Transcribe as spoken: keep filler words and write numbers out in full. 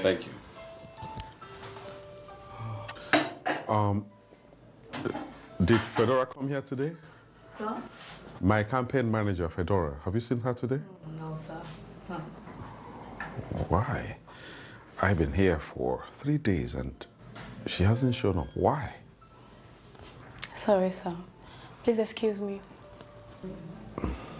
Thank you. Um, did Fedora come here today? Sir? My campaign manager, Fedora. Have you seen her today? No, sir. No. Why? I've been here for three days and she hasn't shown up. Why? Sorry, sir. Please excuse me.